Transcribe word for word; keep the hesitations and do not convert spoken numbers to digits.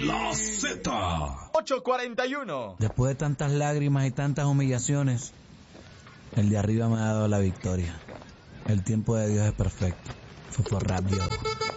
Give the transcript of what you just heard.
La Z. ocho cuarenta y uno. Después de tantas lágrimas y tantas humillaciones, el de arriba me ha dado la victoria. El tiempo de Dios es perfecto. Fue por Rap Yo.